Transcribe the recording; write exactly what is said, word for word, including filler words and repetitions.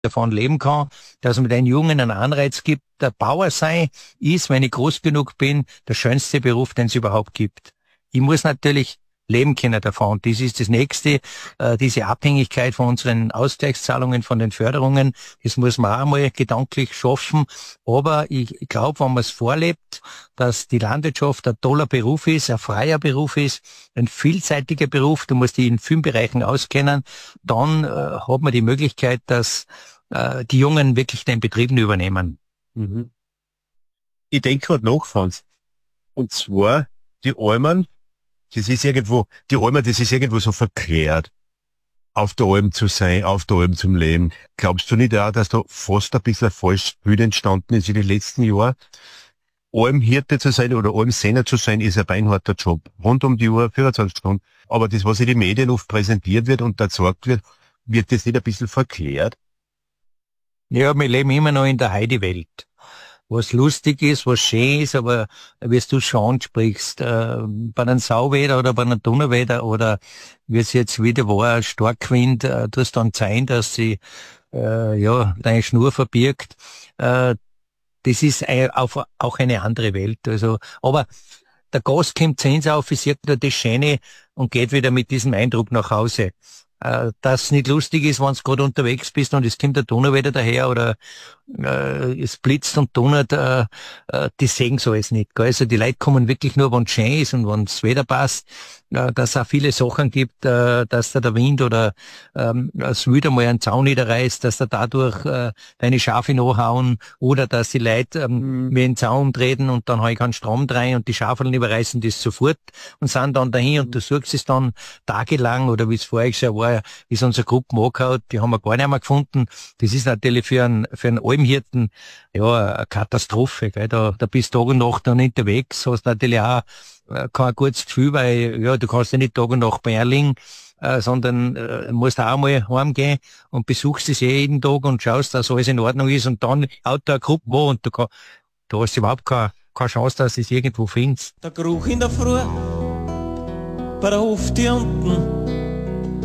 davon leben kann, dass man den Jungen einen Anreiz gibt. Der Bauer sein ist, wenn ich groß genug bin, der schönste Beruf, den es überhaupt gibt. Ich muss natürlich leben können davon. Das ist das Nächste, äh, diese Abhängigkeit von unseren Ausgleichszahlungen, von den Förderungen. Das muss man auch mal gedanklich schaffen. Aber ich, ich glaube, wenn man es vorlebt, dass die Landwirtschaft ein toller Beruf ist, ein freier Beruf ist, ein vielseitiger Beruf, du musst dich in vielen Bereichen auskennen, dann äh, hat man die Möglichkeit, dass äh, die Jungen wirklich den Betrieben übernehmen. Mhm. Ich denke gerade nach, Franz. Und zwar, die Almen, das ist irgendwo, die Almen, das ist irgendwo so verklärt. Auf der Alm zu sein, auf der Alm zum Leben. Glaubst du nicht auch, dass da fast ein bisschen ein falsches Bild entstanden ist in den letzten Jahren? Almhirte zu sein oder Almsenner zu sein, ist ein beinharter Job. Rund um die Uhr, vierundzwanzig Stunden. Aber das, was in den Medien oft präsentiert wird und da gesagt wird, wird das nicht ein bisschen verklärt? Ja, wir leben immer noch in der Heidewelt. Was lustig ist, was schön ist, aber wie du schon ansprichst, äh, bei einem Sauwetter oder bei einem Donnerwetter oder wie es jetzt wieder war, Starkwind, äh, tust dann sein, dass sie äh, ja deine Schnur verbirgt. Äh, das ist ein, auf, auch eine andere Welt. Also, aber der Gast kommt zu uns auf, sieht nur das Schöne und geht wieder mit diesem Eindruck nach Hause. Äh, dass nicht lustig ist, wenn du gerade unterwegs bist und es kommt der Donnerwetter daher oder äh, es blitzt und donnert, äh, äh, die sehen so alles nicht. Gell? Also die Leute kommen wirklich nur, wenn es schön ist und wenn das Wetter passt, äh, dass es auch viele Sachen gibt, äh, dass da der Wind oder ähm, es wieder mal einen Zaun niederreißt, dass da dadurch äh, deine Schafe nachhauen oder dass die Leute ähm, Mhm. mir den Zaun umtreten und dann habe ich keinen Strom rein und die Schafeln überreißen das sofort und sind dann dahin und du suchst es dann tagelang oder wie es vorher schon war, wie es unsere Gruppe angehaut, die haben wir gar nicht mehr gefunden. Das ist natürlich für einen, für einen Almhirten, ja, eine Katastrophe, gell. Da, da bist du Tag und Nacht dann unterwegs, hast natürlich auch äh, kein gutes Gefühl, weil, ja, du kannst ja nicht Tag und Nacht bei liegen, äh, sondern äh, musst auch mal heimgehen und besuchst es eh jeden Tag und schaust, dass alles in Ordnung ist und dann haut da eine Gruppe an und du, kann, du hast überhaupt keine, keine Chance, dass du es irgendwo findest. Der Geruch in der Früh bei der Hofti unten